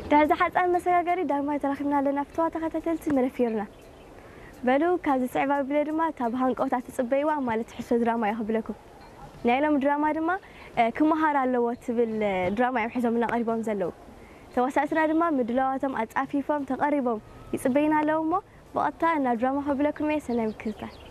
دعز حتى مسجاري دارما ترخنا لنا فتوى تختلت مرفيرنا بلو كذا صعبة بلاد ما تابهان قطعة تصبيوا مالت تحسوا دراما يهبلكم نايلهم دراما دما كمهار علوات بالدراما يحزم لنا قريبهم زلوا توسعتنا دما مدلواتهم أتعافيفهم تقريبهم يصبينا لهم وقتها إن الدراما يهبلكم يسنم كذا